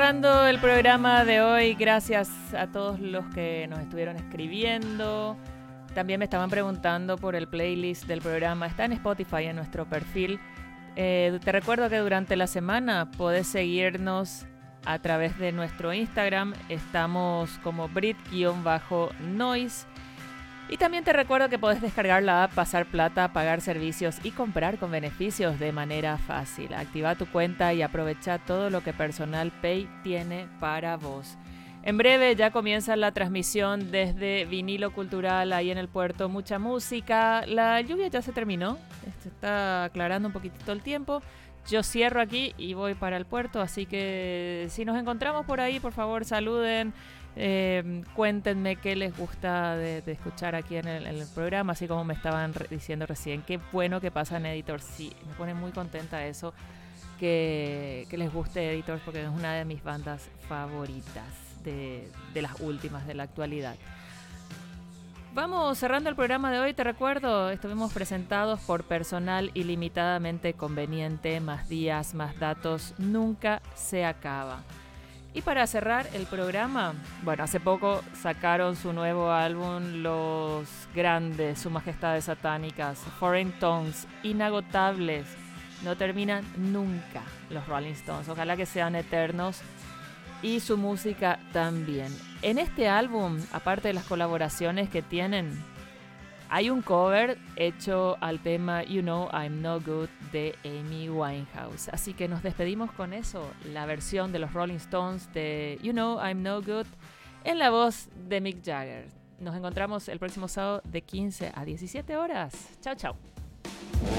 cerrando el programa de hoy. Gracias a todos los que nos estuvieron escribiendo. También me estaban preguntando por el playlist del programa. Está en Spotify, en nuestro perfil. Te recuerdo que durante la semana podés seguirnos a través de nuestro Instagram. Estamos como Brit_Noise. Y también te recuerdo que podés descargar la app, pasar plata, pagar servicios y comprar con beneficios de manera fácil. Activa tu cuenta y aprovecha todo lo que Personal Pay tiene para vos. En breve ya comienza la transmisión desde Vinilo Cultural ahí en el puerto. Mucha música. La lluvia ya se terminó. Se está aclarando un poquitito el tiempo. Yo cierro aquí y voy para el puerto. Así que si nos encontramos por ahí, por favor saluden. Cuéntenme qué les gusta de escuchar aquí en el programa, así como me estaban diciendo recién. Qué bueno que pasa en Editors. Sí, me pone muy contenta eso, que les guste Editors, porque es una de mis bandas favoritas de las últimas, de la actualidad. Vamos cerrando el programa de hoy. Te recuerdo, estuvimos presentados por Personal Ilimitadamente Conveniente. Más días, más datos, nunca se acaba. Y para cerrar el programa, bueno, hace poco sacaron su nuevo álbum, Los Grandes, Su Majestades Satánicas, Foreign Tongues, inagotables, no terminan nunca los Rolling Stones, ojalá que sean eternos, y su música también. En este álbum, aparte de las colaboraciones que tienen, hay un cover hecho al tema You Know I'm No Good de Amy Winehouse. Así que nos despedimos con eso, la versión de los Rolling Stones de You Know I'm No Good en la voz de Mick Jagger. Nos encontramos el próximo sábado de 15 a 17 horas. Chao, chao.